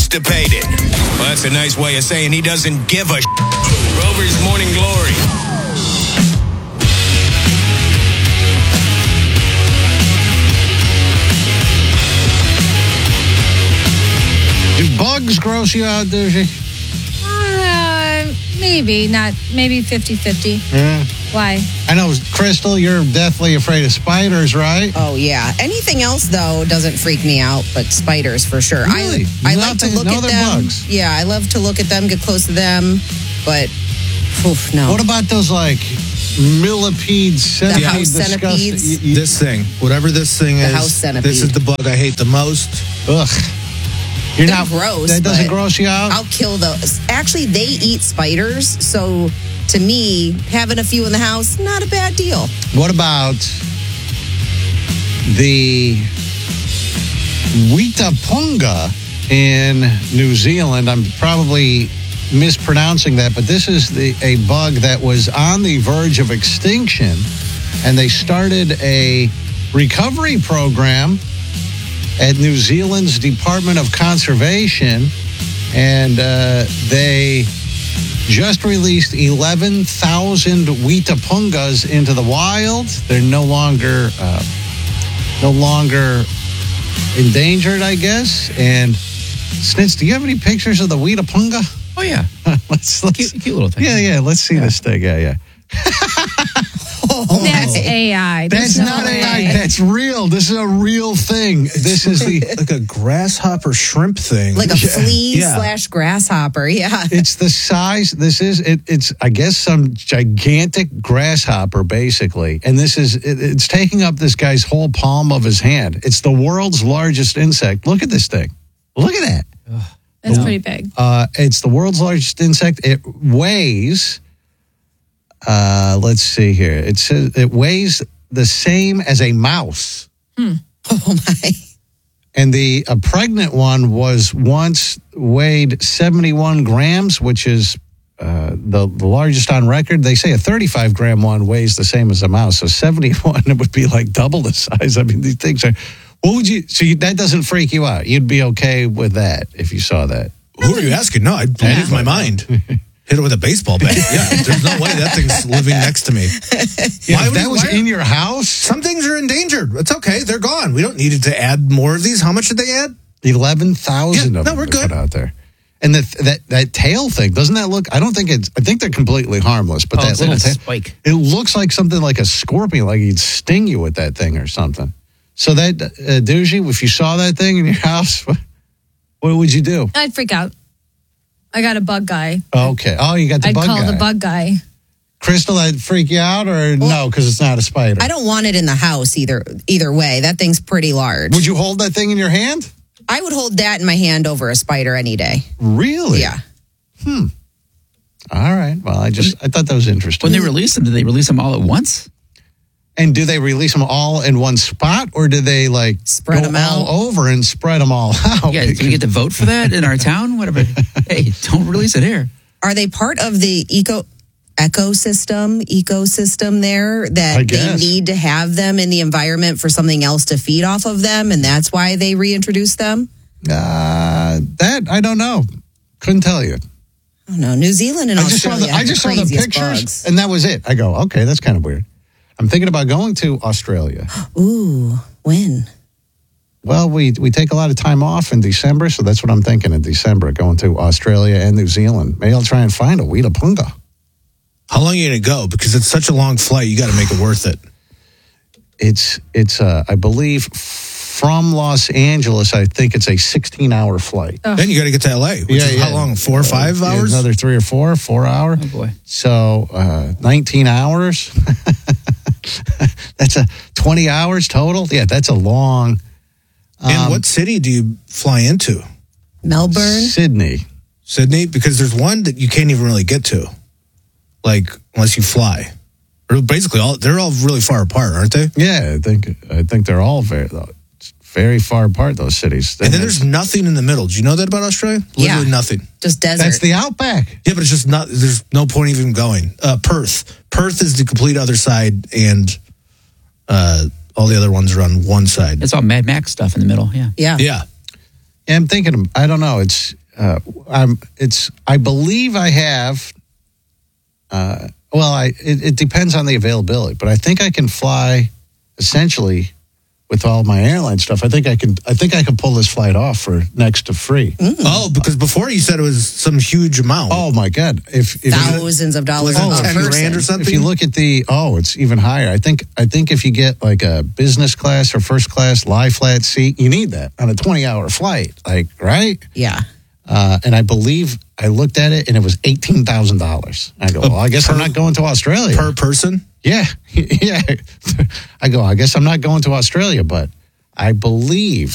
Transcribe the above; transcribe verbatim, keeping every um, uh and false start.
constipated. Well, that's a nice way of saying he doesn't give a Rover's Morning Glory. Do bugs gross you out, Doogie? Uh, maybe. Not, maybe fifty-fifty. Yeah. Why? I know, Crystal, you're deathly afraid of spiders, right? Oh, yeah. Anything else, though, doesn't freak me out, but spiders for sure. Really? I, I Nothing, like to look no at other them. bugs? Yeah, I love to look at them, get close to them, but oof, no. What about those, like, millipede, centipede? house disgusting- centipedes? y- y- This thing, whatever this thing The is, house centipede. this is the bug I hate the most. Ugh. You're They're not gross, That doesn't but gross you out? I'll kill those. Actually, they eat spiders, so to me, having a few in the house, not a bad deal. What about the Witapunga in New Zealand? I'm probably mispronouncing that, but this is the a bug that was on the verge of extinction, and they started a recovery program at New Zealand's Department of Conservation, and uh, they just released eleven thousand Witapungas into the wild. They're no longer uh, no longer endangered, I guess. And Snitz, do you have any pictures of the Witapunga? Oh, yeah. let's, let's Cute, cute little thing. Yeah, yeah. Let's see Yeah. this thing. Yeah, yeah. That's A I. That's There's no not A I. way. That's real. This is a real thing. This is the. Like a grasshopper shrimp thing. Like a flea Yeah. slash grasshopper, yeah. It's the size. This is it. It's I guess some gigantic grasshopper, basically, and this is it, it's taking up this guy's whole palm of his hand. It's the world's largest insect. Look at this thing. Look at that. That's pretty big. Uh, it's the world's largest insect. It weighs. Uh, let's see here. It says it weighs the same as a mouse. Oh, my. And the a pregnant one was once weighed seventy-one grams, which is uh, the, the largest on record. They say a thirty-five gram one weighs the same as a mouse. So seventy-one, it would be like double the size. I mean, these things are, what would you, so you, that doesn't freak you out? You'd be okay with that if you saw that? Who are you asking? No, I'd lose my mind. Hit it with a baseball bat. Yeah, there's no way that thing's living next to me. Yeah, Why if would that you- was why- in your house, Some things are endangered. It's okay. They're gone. We don't need it to add more of these. How much did they add? eleven thousand Yeah, of no, them we're they good. put out there. And the, that, that tail thing, doesn't that look, I don't think it's, I think they're completely harmless, but Oh, that it's like little a tail, spike. it looks like something like a scorpion, like he'd sting you with that thing or something. So that, uh, Doogie, if you saw that thing in your house, what, what would you do? I'd freak out. I got a bug guy. Okay. Oh, you got the I'd bug call guy. the bug guy. Crystal, that'd freak you out or no, because it's not a spider? I don't want it in the house either either way. That thing's pretty large. Would you hold that thing in your hand? I would hold that in my hand over a spider any day. Really? Yeah. All right. Well, I just, I thought that was interesting. When they release them, did they release them all at once? And do they release them all in one spot, or do they like Spread go 'em out? all over and spread them all out? Yeah, do we get to vote for that in our town? Whatever. Hey, don't release it here. Are they part of the eco ecosystem ecosystem there I that they guess. need to have them in the environment for something else to feed off of them, and that's why they reintroduce them? Uh, that I don't know. Couldn't tell you. I don't know. New Zealand and I just saw Australia the, I have just the saw the craziest pictures, bugs. and that was it. I go, okay, that's kind of weird. I'm thinking about going to Australia. Ooh, when? Well, we we take a lot of time off in December, so that's what I'm thinking in December, going to Australia and New Zealand. Maybe I'll try and find a Witapunga. How long are you going to go? Because it's such a long flight. You got to make it worth it. It's it's uh, I believe from Los Angeles. I think it's a sixteen hour flight. Then you got to get to L A, which Yeah, is yeah. how long? Four or five Uh, hours? Another three or four, four hour. Oh, boy. So uh, nineteen hours. That's a twenty hours total. Yeah, that's a long. and um, what city do you fly into? Melbourne? Sydney. Sydney? Because there's one that you can't even really get to, like, unless you fly. Or basically, all they're all really far apart, aren't they? Yeah, I think I think they're all very very far apart. Those cities. And then there's nothing in the middle. Do you know that about Australia? Literally Yeah. nothing. Just desert. that's the outback. Yeah, but it's just not. There's no point even going. Uh, Perth. Perth is the complete other side, and uh, all the other ones are on one side. It's all Mad Max stuff in the middle. Yeah. yeah. Yeah. I'm thinking. I don't know. It's. Uh, I'm. It's. I believe I have. Uh, well, I. It, it depends on the availability, but I think I can fly. Essentially, with all my airline stuff, I think I can. I think I can pull this flight off for next to free. Mm. Oh, because before you said it was some huge amount. Oh my God! If, if thousands of dollars oh, a ten person. grand or something. If you look at the oh, it's even higher. I think. I think if you get like a business class or first class lie flat seat, you need that on a twenty hour flight. Like right? Yeah. Uh, and I believe I looked at it and it was eighteen thousand dollars. I go, well, I guess per, I'm not going to Australia per person. Yeah, yeah. I go, I guess I'm not going to Australia, but I believe